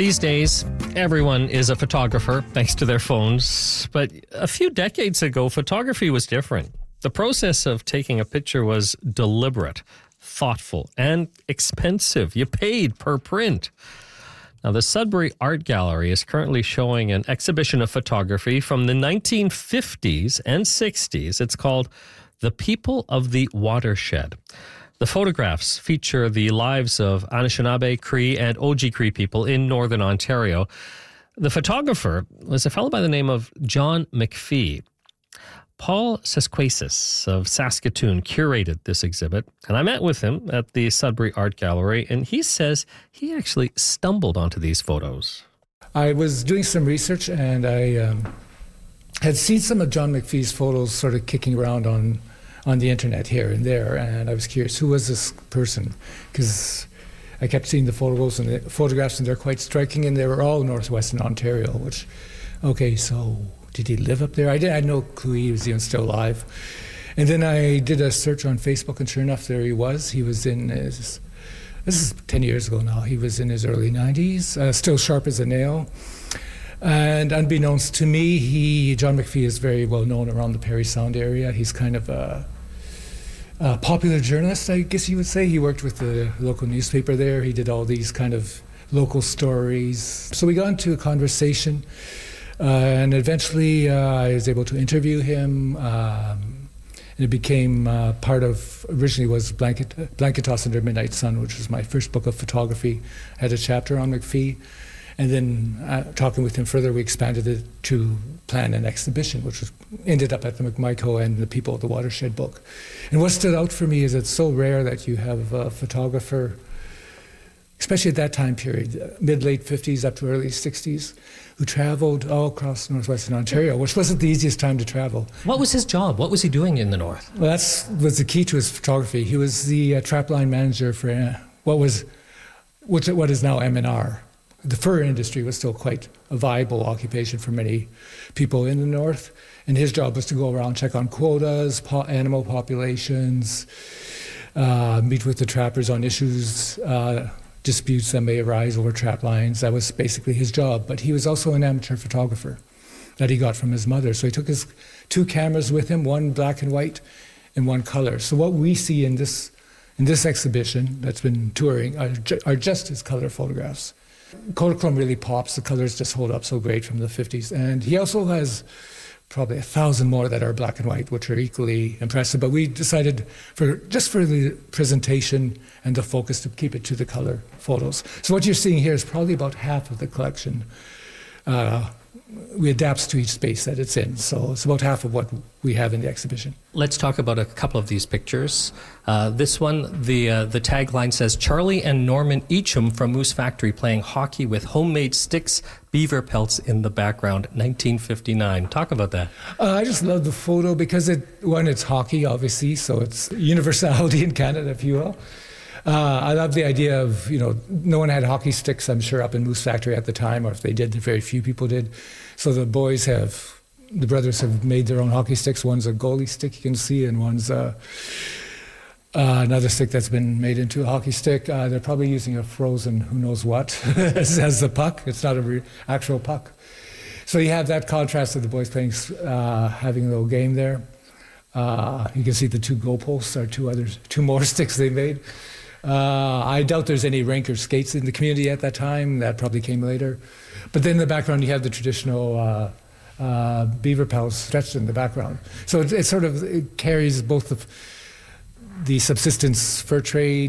These days, everyone is a photographer thanks to their phones. But a few decades ago, photography was different. The process of taking a picture was deliberate, thoughtful, and expensive. You paid per print. Now, the Sudbury Art Gallery is currently showing an exhibition of photography from the 1950s and 60s. It's called The People of the Watershed. The photographs feature the lives of Anishinaabe, Cree, and Oji-Cree people in Northern Ontario. The photographer was a fellow by the name of John McPhee. Paul Sesquasis of Saskatoon curated this exhibit, and I met with him at the Sudbury Art Gallery, and he says he actually stumbled onto these photos. I was doing some research, and I had seen some of John McPhee's photos sort of kicking around on the internet here and there, and I was curious, who was this person? Because I kept seeing the photographs, and they're quite striking, and they were all northwestern Ontario, which, okay, so did he live up there? I had no clue he was even still alive. And then I did a search on Facebook, and sure enough, there he was. He was in his, this is 10 years ago now, he was in his early 90s, still sharp as a nail. And unbeknownst to me, John McPhee is very well known around the Parry Sound area. He's kind of a popular journalist, I guess you would say. He worked with the local newspaper there. He did all these kind of local stories. So we got into a conversation, and eventually I was able to interview him. And it became part of, originally was Blanket Toss Under Midnight Sun, which was my first book of photography. I had a chapter on McPhee. And then talking with him further, we expanded it to plan an exhibition, which ended up at the McMichael and the People of the Watershed book. And what stood out for me is it's so rare that you have a photographer, especially at that time period, mid-late 50s up to early 60s, who traveled all across northwestern Ontario, which wasn't the easiest time to travel. What was his job? What was he doing in the north? Well, that was the key to his photography. He was the trapline manager for what is now M&R. The fur industry was still quite a viable occupation for many people in the north, and his job was to go around, check on quotas, animal populations, meet with the trappers on issues, disputes that may arise over trap lines. That was basically his job. But he was also an amateur photographer that he got from his mother. So he took his two cameras with him, one black and white and one color. So what we see in this exhibition that's been touring are just his color photographs. Kodachrome really pops. The colors just hold up so great from the 50s. And he also has probably 1,000 more that are black and white, which are equally impressive. But we decided for the presentation and the focus to keep it to the color photos. So what you're seeing here is probably about half of the collection. We adapts to each space that it's in. So it's about half of what we have in the exhibition. Let's talk about a couple of these pictures. This one, the tagline says, Charlie and Norman Eacham from Moose Factory playing hockey with homemade sticks, beaver pelts in the background, 1959. Talk about that. I just love the photo because it's hockey, obviously, so it's universality in Canada, if you will. I love the idea of, no one had hockey sticks, I'm sure, up in Moose Factory at the time, or if they did, very few people did. So the brothers have made their own hockey sticks. One's a goalie stick, you can see, and one's another stick that's been made into a hockey stick. They're probably using a frozen who knows what as the puck. It's not an actual puck. So you have that contrast of the boys playing, having a little game there. You can see the two goalposts are two more sticks they made. I doubt there's any rink or skates in the community at that time. That probably came later. But then in the background, you have the traditional beaver pelts stretched in the background. So it carries both the subsistence fur trade